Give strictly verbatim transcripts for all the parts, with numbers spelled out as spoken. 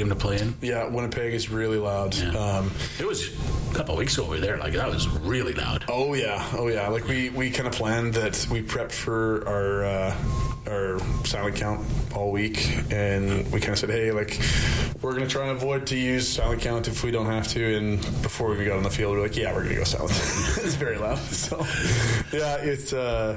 to play in? Yeah, Winnipeg is really loud. Yeah. Um, it was a couple of weeks ago over there. Like, that was really loud. Oh, yeah. Oh, yeah. Like, we, we kind of planned that we prepped for our uh, our silent count all week, and we kind of said, hey, like, we're going to try and avoid to use silent count if we don't have to. And before we got on the field, we we're like, yeah, we're going to go silent. It's very loud. So, yeah, it's... Uh,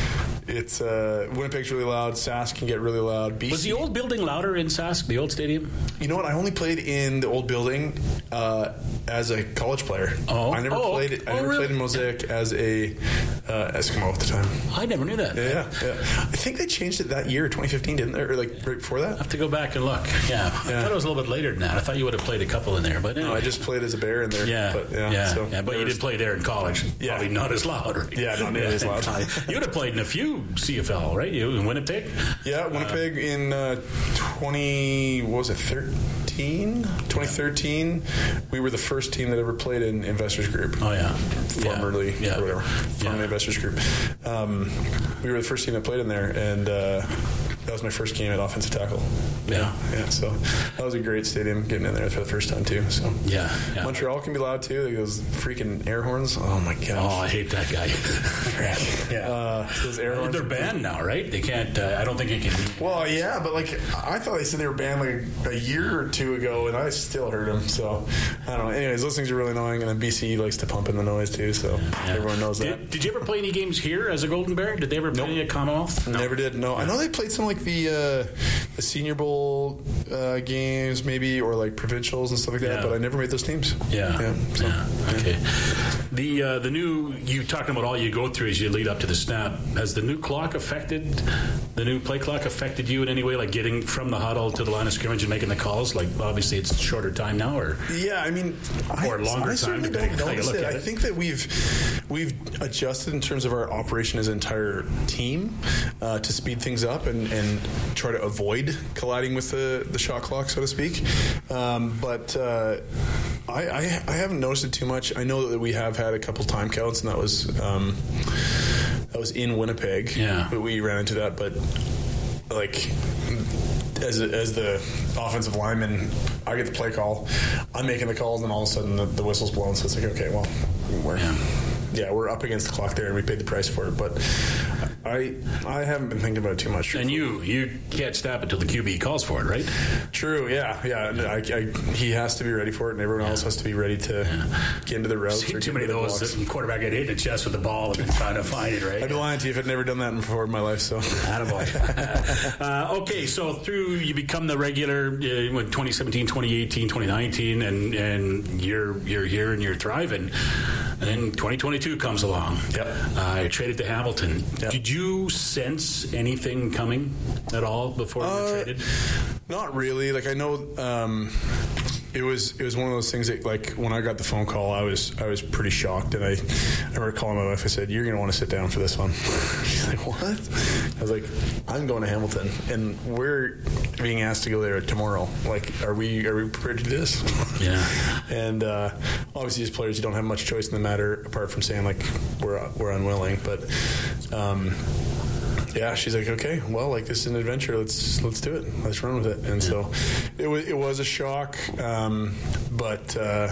It's uh, Winnipeg's really loud. Sask can get really loud. B C, was the old building louder in Sask, the old stadium? You know what? I only played in the old building uh, as a college player. Oh, I never oh, played. I oh, never really? played in Mosaic as a uh, Eskimo at the time. I never knew that. Yeah, yeah, yeah. I think they changed it that year, twenty fifteen, didn't they? Or like right before that. I have to go back and look. Yeah, I Yeah. thought it was a little bit later than that. I thought you would have played a couple in there, but anyway. No, I just played as a Bear in there. Yeah, but, yeah, yeah, so yeah. But you did play there in college. Yeah. Probably not as loud. Right? Yeah, not nearly as loud. You would have played in a few C F L, right? You in Winnipeg? Yeah, Winnipeg uh, in uh, twenty. What was it? Thirteen. twenty thirteen. We were the first team that ever played in Investors Group. Oh yeah, formerly yeah. or whatever. Formerly yeah. Investors Group. Um, we were the first team that played in there, and uh, that was my first game at offensive tackle. Yeah, yeah. So that was a great stadium getting in there for the first time too. So yeah, yeah. Montreal can be loud too. Like those freaking air horns. Oh my gosh. Oh, I hate that guy. yeah, uh, those air horns. They're banned now, right? They can't. Uh, I don't think you can. Well, yeah, but like I thought they said they were banned like a year or two ago, and I still heard them. So I don't know. Anyways, those things are really annoying, and then B C likes to pump in the noise too. So yeah. everyone knows did, that. Did you ever play any games here as a Golden Bear? Did they ever play nope. a Commonwealth? No. Never did. No, I know they played some like the uh, the Senior Bowl uh, games, maybe, or like provincials and stuff like that. Yeah. But I never made those teams. Yeah. Yeah. So, yeah. Okay. The uh, the new you talking about all you go through as you lead up to the snap. Has the new clock affected the new play clock affected you in any way? Like getting from the huddle to the line of scrimmage and making the calls. Like obviously it's shorter time now, or yeah, I mean, or I, longer I time. Don't notice it. it. I think that we've we've adjusted in terms of our operation as an entire team uh, to speed things up and, and try to avoid colliding with the, the shot clock, so to speak. Um, but uh, I, I I haven't noticed it too much. I know that we have had a couple time counts, and that was um, that was in Winnipeg. Yeah, but we ran into that. But like. As, as the offensive lineman, I get the play call. I'm making the calls, and all of a sudden the, the whistle's blown. So it's like, okay, well, we're yeah. yeah, we're up against the clock there, and we paid the price for it. But I I haven't been thinking about it too much. And you you can't stop until the Q B calls for it, right? True. Yeah. Yeah. I, I, he has to be ready for it, and everyone yeah. else has to be ready to yeah. get into the routes. Seen too many of those that quarterback get hit in the chest with the ball and trying to find it, right? I'd be lying to you if I'd never done that before in my life. So, attaboy. uh, okay, so through you become the regular uh, in twenty seventeen, twenty eighteen, twenty nineteen, and and you're you're here and you're thriving. And then twenty twenty-two comes along. Yep. Uh, you're traded to Hamilton. Yep. Did you sense anything coming at all before you uh, were traded? Not really. Like I know um, it was it was one of those things that like when I got the phone call, I was I was pretty shocked, and I I remember calling my wife. I said, "You're going to want to sit down for this one." She's like, "What?" I was like, "I'm going to Hamilton, and we're being asked to go there tomorrow. Like, are we are we prepared to do this?" Yeah. And uh, obviously, as players, you don't have much choice in the matter apart from saying like we're we're unwilling, but. Um, Yeah, she's like, okay, well, like this is an adventure. Let's let's do it. Let's run with it. And yeah. so, it was it was a shock, um, but uh,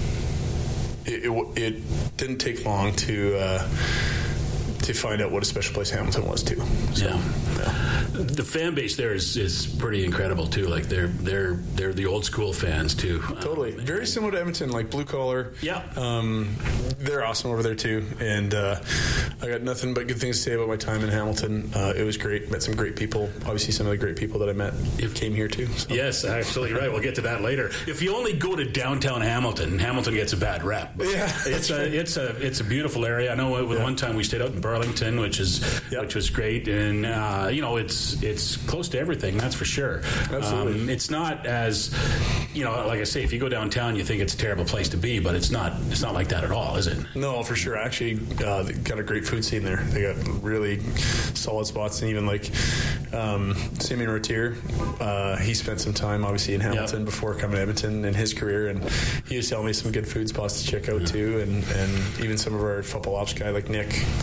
it, it it didn't take long to uh, to find out what a special place Hamilton was too. So, yeah. yeah. The fan base there is, is pretty incredible too. Like they're they're they're the old school fans too. Totally, um, very similar to Edmonton, like blue collar. Yeah, um, they're awesome over there too. And uh, I got nothing but good things to say about my time in Hamilton. Uh, it was great. Met some great people. Obviously, some of the great people that I met came here too. So. Yes, absolutely right. We'll get to that later. If you only go to downtown Hamilton, Hamilton gets a bad rep. But yeah, it's a it's a it's a beautiful area. I know. With yeah. one time we stayed out in Burlington, which is yep. which was great, and uh, you know it's it's close to everything. That's for sure. Absolutely. Um, it's not as you know, like I say, if you go downtown, you think it's a terrible place to be, but it's not. It's not like that at all, is it? No, for sure. Actually, uh, they got a great food scene there. They got really solid spots, and even like um, Simeon Rotier, uh, he spent some time obviously in Hamilton yep. before coming to Edmonton in his career, and he was telling me some good food spots to check out yeah. too, and, and even some of our football ops guy like Nick Hamilton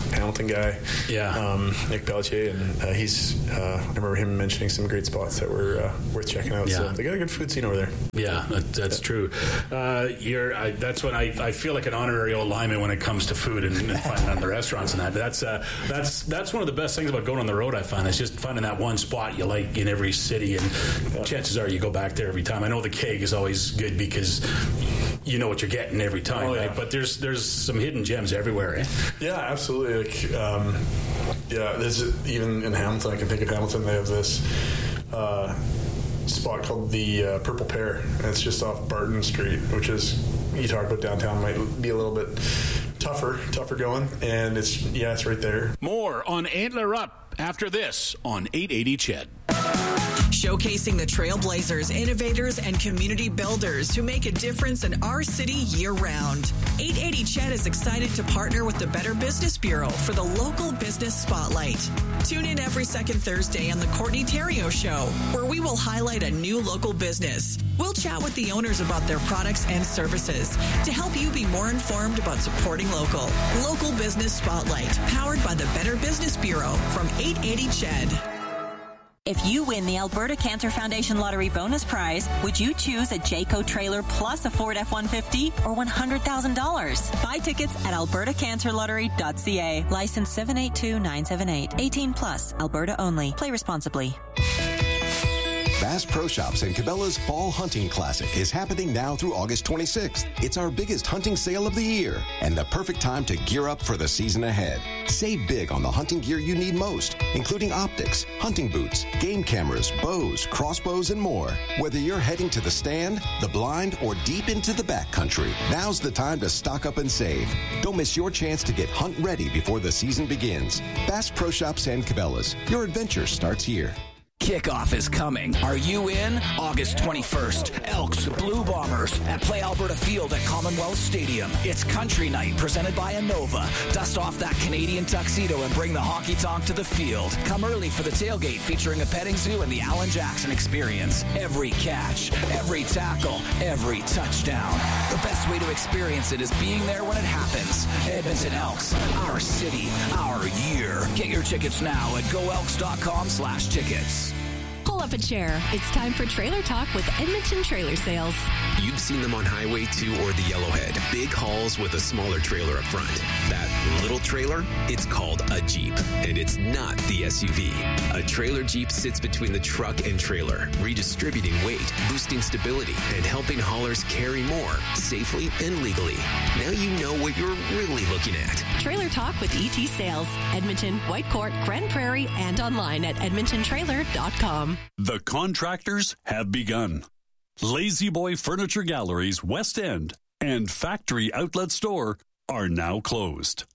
Hamilton guy, yeah, um, Nick Pelletier, and uh, he's. Uh, I remember him mentioning some great spots that were uh, worth checking out. Yeah. So they got a good food scene over there. Yeah, that, that's yeah. true. Uh, you're. I, that's when I, I feel like an honorary old lineman when it comes to food and, and finding out the restaurants and that. That's uh, that's that's one of the best things about going on the road. I find it's just finding that one spot you like in every city, and yeah. chances are you go back there every time. I know the Keg is always good because you know what you're getting every time, oh, yeah. right? But there's there's some hidden gems everywhere, eh? Yeah, absolutely. Like, um, yeah, there's even in Hamilton. I can think of Hamilton. They have this uh, spot called the uh, Purple Pear, and it's just off Barton Street, which is, you talk about downtown, might be a little bit tougher, tougher going, and it's yeah, it's right there. More on Antler Up after this on eight eighty C H E D. Showcasing the trailblazers, innovators, and community builders who make a difference in our city year-round. eight eighty C H E D is excited to partner with the Better Business Bureau for the Local Business Spotlight. Tune in every second Thursday on the Courtney Theriault Show, where we will highlight a new local business. We'll chat with the owners about their products and services to help you be more informed about supporting local. Local Business Spotlight, powered by the Better Business Bureau from eight eighty C H E D. If you win the Alberta Cancer Foundation Lottery bonus prize, would you choose a Jayco trailer plus a Ford F one fifty or one hundred thousand dollars? Buy tickets at alberta cancer lottery dot c a. License seven eight two nine seven eight. eighteen plus. Alberta only. Play responsibly. Bass Pro Shops and Cabela's Fall Hunting Classic is happening now through August twenty-sixth. It's our biggest hunting sale of the year and the perfect time to gear up for the season ahead. Save big on the hunting gear you need most, including optics, hunting boots, game cameras, bows, crossbows, and more. Whether you're heading to the stand, the blind, or deep into the backcountry, now's the time to stock up and save. Don't miss your chance to get hunt ready before the season begins. Bass Pro Shops and Cabela's. Your adventure starts here. Kickoff is coming. Are you in? August twenty-first. Elks, Blue Bombers at Play Alberta Field at Commonwealth Stadium. It's Country Night presented by Innova. Dust off that Canadian tuxedo and bring the honky tonk to the field. Come early for the tailgate featuring a petting zoo and the Alan Jackson experience. Every catch, every tackle, every touchdown. The best way to experience it is being there when it happens. Edmonton Elks, our city, our year. Get your tickets now at go elks dot com slash tickets. Pull up a chair. It's time for Trailer Talk with Edmonton Trailer Sales. You've seen them on Highway two or the Yellowhead. Big hauls with a smaller trailer up front. That little trailer, it's called a Jeep, and it's not the S U V. A trailer Jeep sits between the truck and trailer, redistributing weight, boosting stability, and helping haulers carry more safely and legally. Now you know what you're really looking at. Trailer Talk with E T Sales. Edmonton, Whitecourt, Grand Prairie, and online at edmonton trailer dot com. The contractors have begun. Lazy Boy Furniture Galleries West End and Factory Outlet Store are now closed.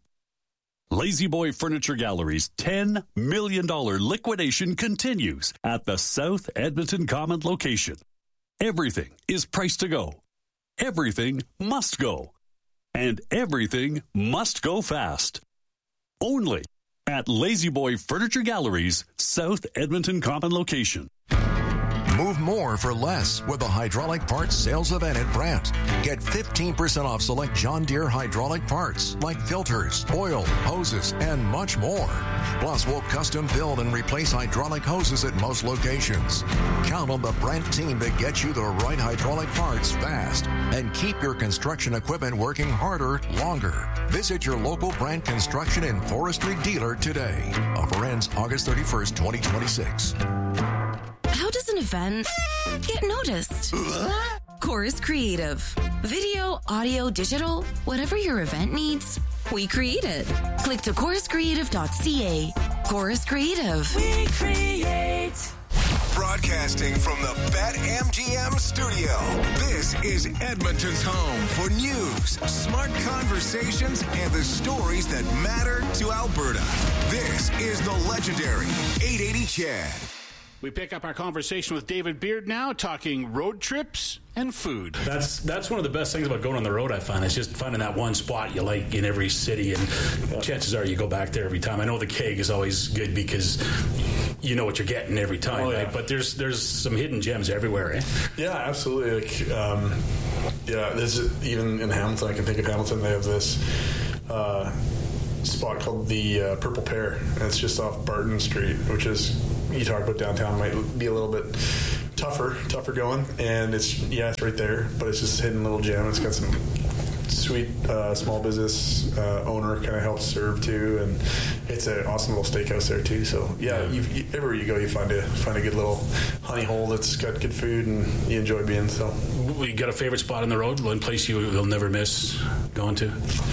Lazy Boy Furniture Galleries' ten million dollars liquidation continues at the South Edmonton Common location. Everything is priced to go. Everything must go. And everything must go fast. Only at Lazy Boy Furniture Galleries' South Edmonton Common location. Move more for less with the hydraulic parts sales event at Brandt. Get fifteen percent off select John Deere hydraulic parts like filters, oil, hoses, and much more. Plus, we'll custom build and replace hydraulic hoses at most locations. Count on the Brandt team to get you the right hydraulic parts fast and keep your construction equipment working harder longer. Visit your local Brandt construction and forestry dealer today. Offer ends August thirty-first, twenty twenty-six. How does an event get noticed? Chorus Creative. Video, audio, digital, whatever your event needs, we create it. Click to chorus creative dot c a. Chorus Creative. We create. Broadcasting from the BetMGM studio, this is Edmonton's home for news, smart conversations, and the stories that matter to Alberta. This is the legendary eight eighty C H E D. We pick up our conversation with David Beard now, talking road trips and food. That's that's one of the best things about going on the road, I find. It's just finding that one spot you like in every city, and yeah. chances are you go back there every time. I know the Keg is always good because you know what you're getting every time, oh, yeah. right? But there's there's some hidden gems everywhere, eh? Yeah, absolutely. Like, um, yeah, there's even in Hamilton, I can think of Hamilton, they have this... Uh, spot called the uh, Purple Pear, and it's just off Barton Street, which is, you talk about downtown, might be a little bit tougher, tougher going, and it's, yeah, it's right there, but it's just a hidden little gem. It's got some sweet uh, small business uh, owner kind of helps serve too, and it's an awesome little steakhouse there too. So yeah, yeah. You, everywhere you go, you find a find a good little honey hole that's got good food and you enjoy being. So, you got a favorite spot on the road? One place you will never miss going to?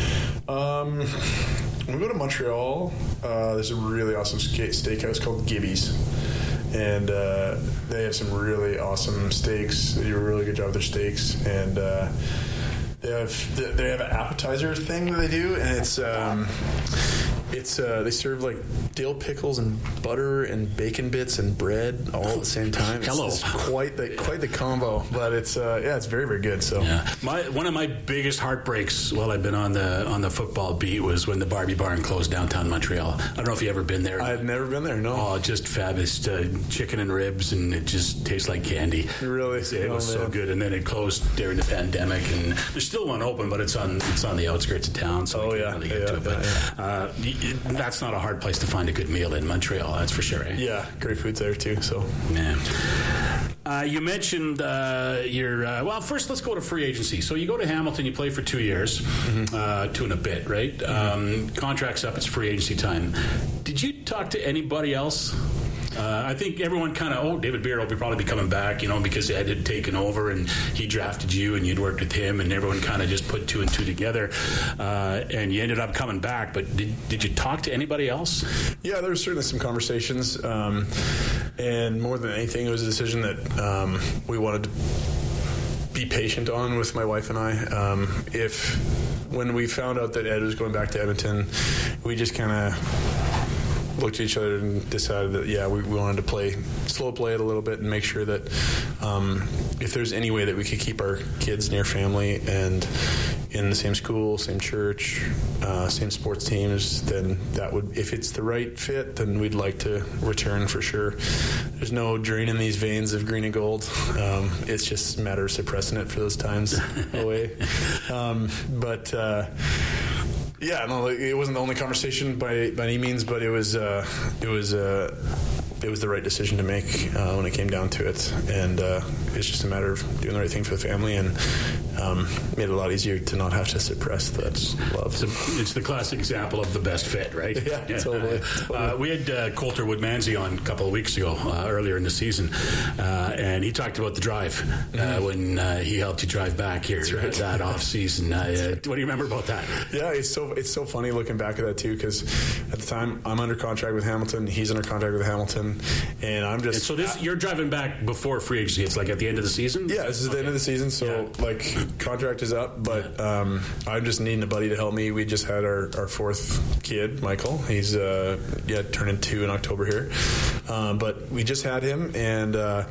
Um, when we go to Montreal, uh, there's a really awesome steakhouse called Gibby's. And uh, they have some really awesome steaks. They do a really good job with their steaks, and uh, they have they have an appetizer thing that they do, and it's um, it's uh, they serve like dill pickles and butter and bacon bits and bread all at the same time. It's, Hello, it's quite the quite the combo, but it's uh, yeah, it's very very good. So yeah, my one of my biggest heartbreaks while I've been on the on the football beat was when the Barbie Barn closed downtown Montreal. I don't know if you ever been there. I've never been there. No. Oh, just fabulous uh, chicken and ribs, and it just tastes like candy. Really, it oh, was man. so good. And then it closed during the pandemic, and there's still one open, but it's on it's on the outskirts of town, so oh, we can't yeah, really get yeah, to it. But yeah. uh, it, that's not a hard place to find a good meal in Montreal. That's for sure. Eh? Yeah, great food's there too. So yeah. Uh, you mentioned uh, your uh, well. First, let's go to free agency. So you go to Hamilton. You play for two years, mm-hmm. uh, two and a bit, right? Mm-hmm. Um, contract's up. It's free agency time. Did you talk to anybody else? Uh, I think everyone kind of, oh, David Beer will be probably be coming back, you know, because Ed had taken over and he drafted you and you'd worked with him, and everyone kind of just put two and two together, uh, and you ended up coming back. But did did you talk to anybody else? Yeah, there were certainly some conversations, um, and more than anything, it was a decision that um, we wanted to be patient on with my wife and I. Um, if when we found out that Ed was going back to Edmonton, we just kind of looked at each other and decided that, yeah, we, we wanted to play, slow play it a little bit and make sure that um, if there's any way that we could keep our kids near family and in the same school, same church, uh, same sports teams, then that would, if it's the right fit, then we'd like to return for sure. There's no draining these veins of green and gold. Um, it's just a matter of suppressing it for those times away. Um, but, uh, Yeah, no, it wasn't the only conversation by by any means, but it was uh, it was uh, it was the right decision to make uh, when it came down to it, and uh, it's just a matter of doing the right thing for the family, and um, made it a lot easier to not have to suppress that love. It's, a, it's the classic example of the best fit, right? Yeah, yeah. totally. totally. Uh, we had uh, Coulter Woodmansey on a couple of weeks ago, uh, earlier in the season, uh, and he talked about the drive uh, mm-hmm. when uh, he helped you drive back here right. that off season. Uh, uh, what do you remember about that? Yeah, it's so it's so funny looking back at that too, because at the time I'm under contract with Hamilton, he's under contract with Hamilton, and I'm just. And so this, you're driving back before free agency. It's like at the end of the season. Yeah, this is okay. the end of the season, so yeah. like contract is up, but um, I'm just needing a buddy to help me. We just had our, our fourth kid, Michael. He's uh, yeah turning two in October here, um, but we just had him, and uh,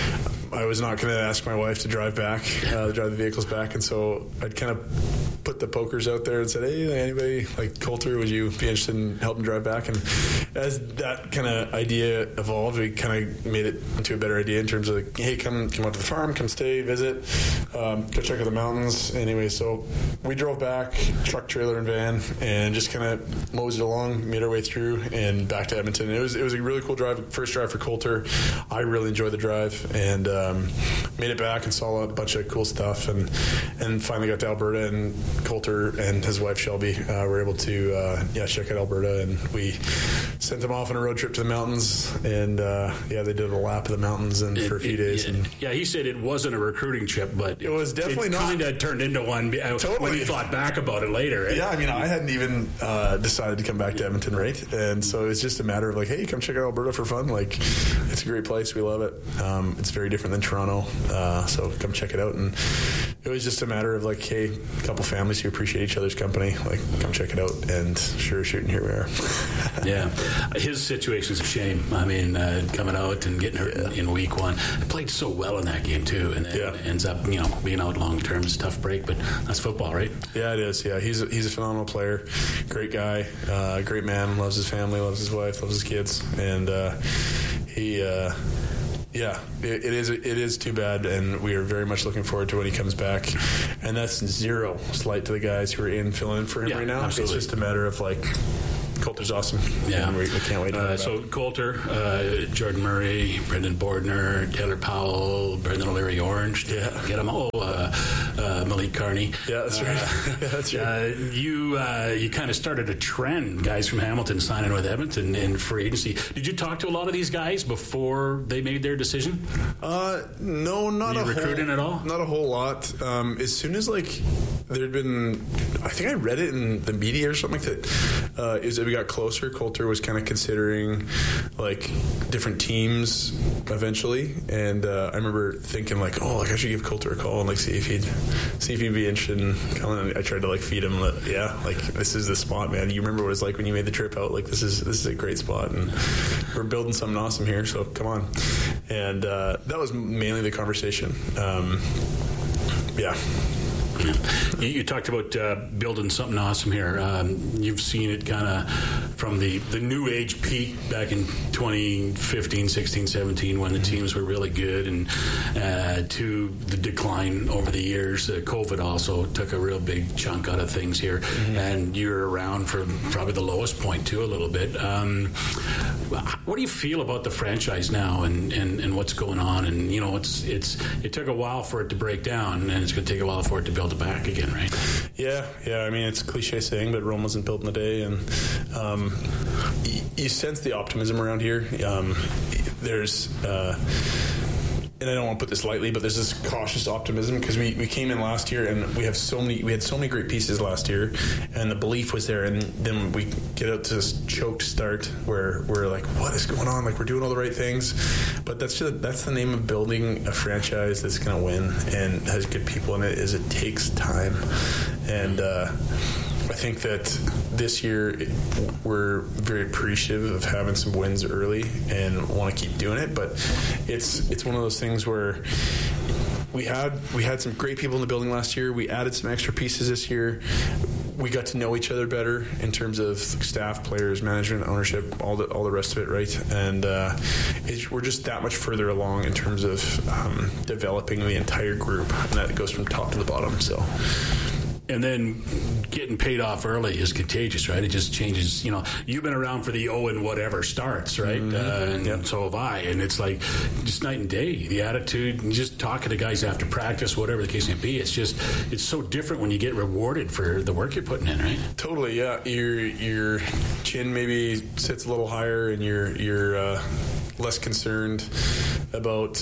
I was not going to ask my wife to drive back, uh, drive the vehicles back, and so I'd kind of put the pokers out there and said, hey, anybody like Coulter, would you be interested in helping drive back? And as that kind of idea evolved, we kind of made it into a better idea in terms of like, hey, come come out to the farm, come stay, visit, um, go check out the mountains. Anyway, so we drove back, truck, trailer, and van, and just kind of moseyed along, made our way through, and back to Edmonton. It was it was a really cool drive, first drive for Coulter. I really enjoyed the drive, and um, made it back and saw a bunch of cool stuff, and and finally got to Alberta, and Coulter and his wife Shelby uh, were able to uh, yeah check out Alberta, and we sent them off on a road trip to the mountains, and uh, yeah they did a lap of the mountains and it, for a few it, days. It, and yeah, he said it wasn't a recruiting trip, but it was definitely it not. Kind of turned into one totally. when he thought back about it later. Right? Yeah, I mean I hadn't even uh, decided to come back to Edmonton, right? And so it's just a matter of like, hey, come check out Alberta for fun. Like it's a great place, we love it. Um, it's very different than Toronto, uh, so come check it out. And it was just a matter of like, hey, a couple families who appreciate each other's company, like come check it out, and sure as shooting, here we are. Yeah, his situation's a shame. I mean, uh, coming out and getting hurt yeah. in, in week one, he played so well in that game too, and then yeah. ends up you know being out long term. It's a tough break, but that's football, right? Yeah, it is. Yeah, he's a, he's a phenomenal player, great guy, uh, great man, loves his family, loves his wife, loves his kids, and uh, he. Uh, Yeah, it, it is. It is too bad, and we are very much looking forward to when he comes back. And that's zero slight to the guys who are in filling in for him yeah, right now. Absolutely. It's just a matter of like. Coulter's awesome. Yeah. And we, we can't wait to uh, So Coulter, uh, Jordan Murray, Brendan Bordner, Taylor Powell, Brendan O'Leary Orange. Yeah. Get them all. Uh, uh, Malik Carney. Yeah, that's right. Uh, yeah, that's right. Uh, you uh, you kind of started a trend, guys from Hamilton signing with Edmonton in free agency. Did you talk to a lot of these guys before they made their decision? Uh, no, not Were a you recruiting whole, at all? Not a whole lot. Um, as soon as like there'd been, I think I read it in the media or something like that. Uh, is that we got closer, Coulter was kind of considering like different teams eventually, and uh, I remember thinking like, oh, like I should give Coulter a call and like see if he'd see if he'd be interested in coming. I tried to like feed him that yeah, like this is the spot, man. You remember what it was like when you made the trip out? Like this is this is a great spot, and we're building something awesome here. So come on, and uh, that was mainly the conversation. Um, yeah. You, you talked about uh, building something awesome here. Um, you've seen it kind of from the, the new age peak back in twenty fifteen, sixteen, seventeen when the teams were really good, and uh, to the decline over the years. Uh, COVID also took a real big chunk out of things here, mm-hmm. and you're around for probably the lowest point too a little bit. Um, what do you feel about the franchise now and, and, and what's going on? And you know, it's it's it took a while for it to break down, and it's going to take a while for it to build it back again, right? Yeah, yeah. I mean, it's a cliche saying, but Rome wasn't built in a day, and um, y- you sense the optimism around here. Um, there's. Uh, And I don't want to put this lightly, but there's this cautious optimism because we, we came in last year and we have so many we had so many great pieces last year, and the belief was there, and then we get out to this choked start where we're like, what is going on? Like we're doing all the right things, but that's just, that's the name of building a franchise that's going to win and has good people in it. Is it takes time, and. Uh, I think that this year we're very appreciative of having some wins early and want to keep doing it, but it's it's one of those things where we had we had some great people in the building last year. We added some extra pieces this year. We got to know each other better in terms of staff, players, management, ownership, all the all the rest of it, right? And uh, it's, we're just that much further along in terms of um, developing the entire group, and that goes from top to the bottom. So. And then getting paid off early is contagious, right? It just changes. You know, you've been around for the oh and whatever starts, right? Mm-hmm. Uh, and yep. So have I. And it's like just night and day. The attitude, just talking to guys after practice, whatever the case may be. It's just it's so different when you get rewarded for the work you're putting in, right? Totally, yeah. Your your chin maybe sits a little higher, and you're you're uh, less concerned about.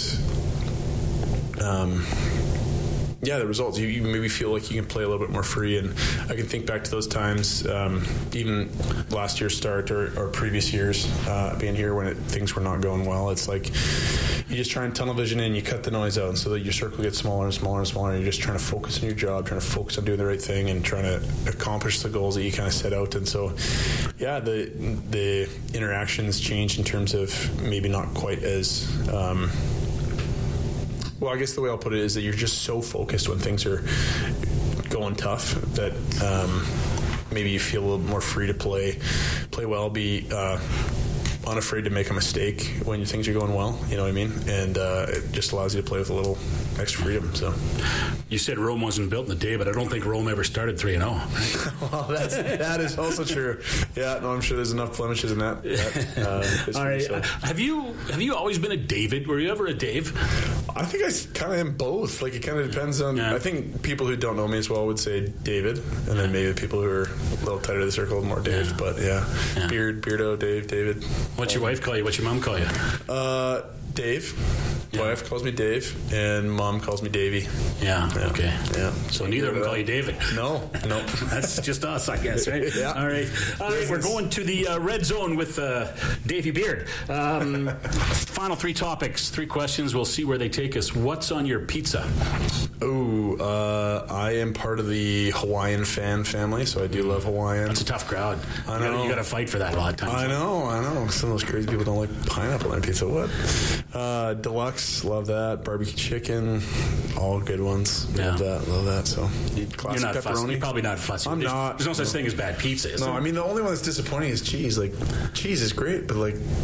Um, Yeah, the results. You, you maybe feel like you can play a little bit more free, and I can think back to those times, um, even last year's start or, or previous years uh, being here when it, things were not going well. It's like you just try and tunnel vision in, you cut the noise out, and so that your circle gets smaller and smaller and smaller, and you're just trying to focus on your job, trying to focus on doing the right thing, and trying to accomplish the goals that you kind of set out. And so, yeah, the the interactions changed in terms of maybe not quite as... Um, Well, I guess the way I'll put it is that you're just so focused when things are going tough that um, maybe you feel a little more free to play, play well, be uh, unafraid to make a mistake when things are going well. You know what I mean? And uh, it just allows you to play with a little extra freedom. So, you said Rome wasn't built in a day, but I don't think Rome ever started three and zero. Well, that's that is also true. Yeah, no, I'm sure there's enough blemishes in that. that uh, All right. So. Have you have you always been a David? Were you ever a Dave? I think I kind of am both. Like, it kind of depends on... Yeah. I think people who don't know me as well would say David, and yeah. then maybe the people who are a little tighter to the circle, more Dave. Yeah. But, yeah. yeah. Beard, Beardo, Dave, David. What's um, your wife call you? What's your mom call you? Uh, Dave. Yeah. Wife calls me Dave, and mom calls me Davey. Yeah, yeah. Okay. Yeah. So neither of them call you David? No, no. That's just us, I guess, right? Yeah. All right. All right, we're going to the uh, red zone with uh, Davey Beard. Um, final three topics, three questions. We'll see where they take us. What's on your pizza? Oh, uh, I am part of the Hawaiian fan family, so I do love Hawaiian. That's a tough crowd. I know. You got to fight for that a lot of times. I know, I know. Some of those crazy people don't like pineapple on pizza. What? Uh, deluxe, love that. Barbecue chicken, all good ones. Yeah. Love that, love that. So, classic you're not pepperoni. Fussy. You're probably not fussy. I'm there's, not. There's no such no. thing as bad pizza. Is no, there? I mean, the only one that's disappointing is cheese. Like, cheese is great, but like,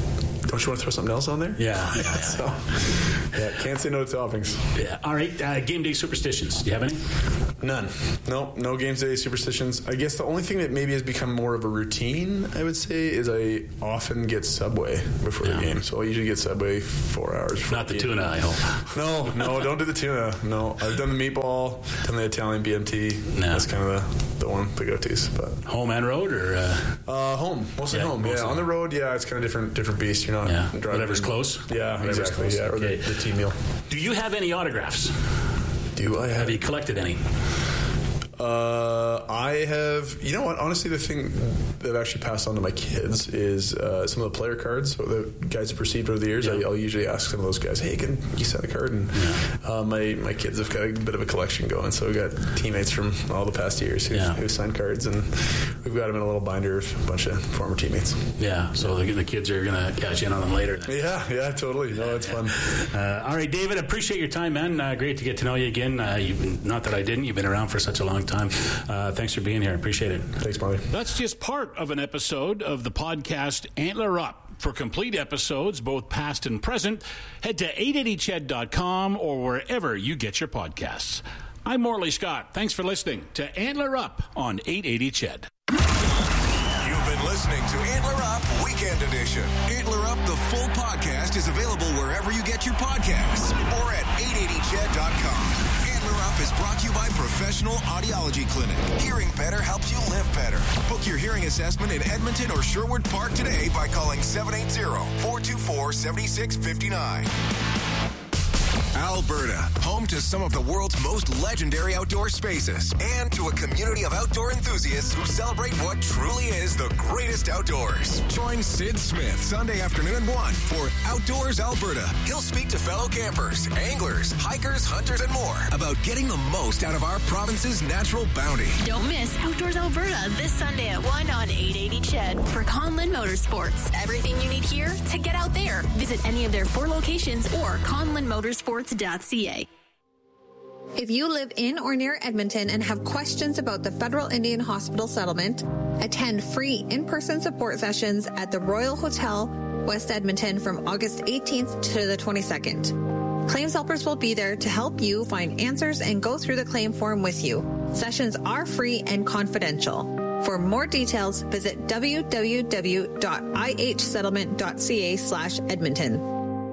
don't you want to throw something else on there? Yeah. yeah, yeah. So, yeah, can't say no to toppings. Yeah. All right, uh, game day superstitions. Do you have any? None. No, no game day superstitions. I guess the only thing that maybe has become more of a routine, I would say, is I often get Subway before yeah. the game. So I usually get Subway four hours before Not the, the tuna, I hope. No, no, don't do the tuna. No, I've done the meatball, done the Italian B M T. No. That's kind of the, the one, the go-tos. But home and road, or uh... Uh, home, mostly yeah, home. Mostly yeah, on the road, yeah, it's kind of different, different beast. You're not yeah. driving. Whatever's close. Yeah, Whatever's exactly. Close. Yeah, or okay. the, the team meal. Do you have any autographs? Do I have? Have you collected any? Uh, I have, you know what, honestly, the thing that I've actually passed on to my kids is uh, some of the player cards so the guys have received over the years. Yeah. I, I'll usually ask some of those guys, hey, can you send a card? And yeah. uh, my, my kids have got a bit of a collection going, so we've got teammates from all the past years who've, yeah. who've signed cards, and we've got them in a little binder of a bunch of former teammates. Yeah, so the, the kids are going to cash in on them later. Then. Yeah, yeah, totally. No, it's yeah. fun. Uh, all right, David, appreciate your time, man. Uh, great to get to know you again. Uh, you, not that I didn't. You've been around for such a long time. Uh, thanks for being here. Appreciate it. Thanks, Molly. That's just part of an episode of the podcast Antler Up. For complete episodes, both past and present, head to eight eighty ched dot com or wherever you get your podcasts. I'm Morley Scott. Thanks for listening to Antler Up on eight eighty Ched. You've been listening to Antler Up Weekend Edition. Antler Up, the full podcast, is available wherever you get your podcasts or at eight eighty ched dot com. Antler Up is brought to you by Professional Audiology Clinic. Hearing better helps you live better. Book your hearing assessment in Edmonton or Sherwood Park today by calling seven eight zero, four two four, seven six five nine. Alberta, home to some of the world's most legendary outdoor spaces and to a community of outdoor enthusiasts who celebrate what truly is the greatest outdoors. Join Sid Smith Sunday afternoon at one for Outdoors Alberta. He'll speak to fellow campers, anglers, hikers, hunters, and more about getting the most out of our province's natural bounty. Don't miss Outdoors Alberta this Sunday at one on eight eighty Ched for Conlin Motorsports. Everything you need here to get out there. Visit any of their four locations or conlin motorsports dot c a. If you live in or near Edmonton and have questions about the Federal Indian Hospital settlement, attend free in-person support sessions at the Royal Hotel, West Edmonton from August eighteenth to the twenty-second. Claims helpers will be there to help you find answers and go through the claim form with you. Sessions are free and confidential. For more details, visit w w w dot i h settlement dot c a slash Edmonton.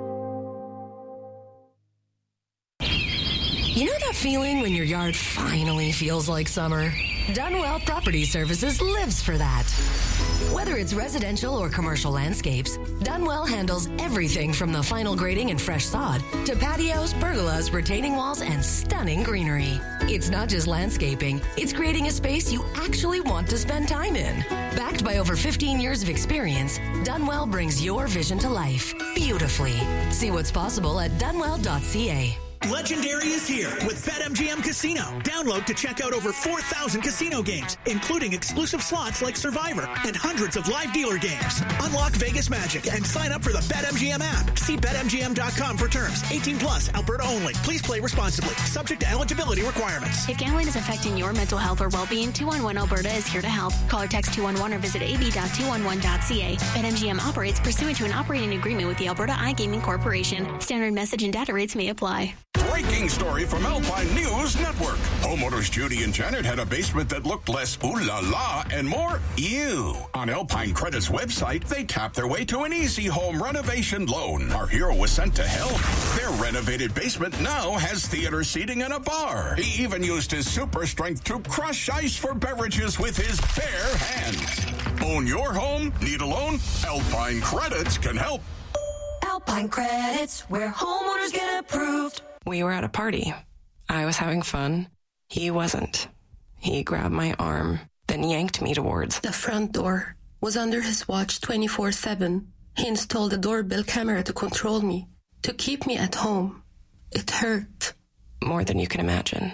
You know that feeling when your yard finally feels like summer? Dunwell Property Services lives for that. Whether it's residential or commercial landscapes, Dunwell handles everything from the final grading and fresh sod to patios, pergolas, retaining walls, and stunning greenery. It's not just landscaping, it's creating a space you actually want to spend time in. Backed by over fifteen years of experience, Dunwell brings your vision to life beautifully. See what's possible at dunwell dot c a. Legendary is here with BetMGM Casino. Download to check out over four thousand casino games, including exclusive slots like Survivor and hundreds of live dealer games. Unlock Vegas magic and sign up for the BetMGM app. See bet M G M dot com for terms. eighteen plus, Alberta only. Please play responsibly. Subject to eligibility requirements. If gambling is affecting your mental health or well-being, two one one Alberta is here to help. Call or text two one one or visit a b dot two one one dot c a. BetMGM operates pursuant to an operating agreement with the Alberta iGaming Corporation. Standard message and data rates may apply. Breaking story from Alpine News Network. Homeowners Judy and Janet had a basement that looked less ooh la la and more ew. On Alpine Credit's website, they tapped their way to an easy home renovation loan. Our hero was sent to help. Their renovated basement now has theater seating and a bar. He even used his super strength to crush ice for beverages with his bare hands. Own your home? Need a loan? Alpine Credits can help. Alpine Credits, where homeowners get approved. We were at a party. I was having fun. He wasn't. He grabbed my arm, then yanked me towards the front door. Was under his watch twenty-four seven. He installed a doorbell camera to control me, to keep me at home. It hurt. More than you can imagine.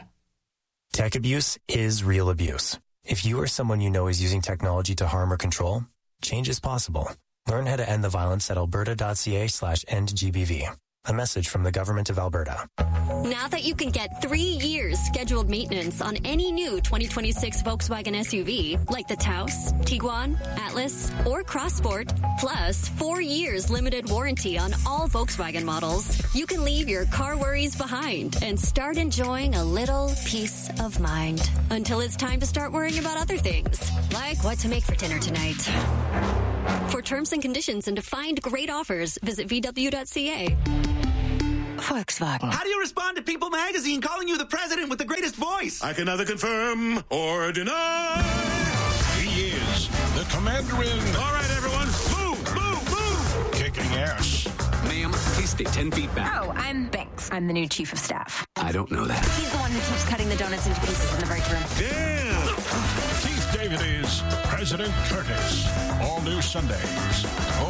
Tech abuse is real abuse. If you or someone you know is using technology to harm or control, change is possible. Learn how to end the violence at alberta dot c a slash end G B V. A message from the Government of Alberta. Now that you can get three years scheduled maintenance on any new twenty twenty-six Volkswagen S U V, like the Taos, Tiguan, Atlas, or Crossport, plus four years limited warranty on all Volkswagen models, you can leave your car worries behind and start enjoying a little peace of mind. Until it's time to start worrying about other things, like what to make for dinner tonight. For terms and conditions and to find great offers, visit v w dot c a. Volkswagen. How do you respond to People Magazine calling you the president with the greatest voice? I can neither confirm or deny. He is the commander-in. All right, everyone, move, move, move. Kicking ass. Ma'am, please stay ten feet back. Oh, I'm Banks. I'm the new chief of staff. I don't know that. He's the one who keeps cutting the donuts into pieces in the break room. Damn. Keith David is President Curtis. All new Sundays.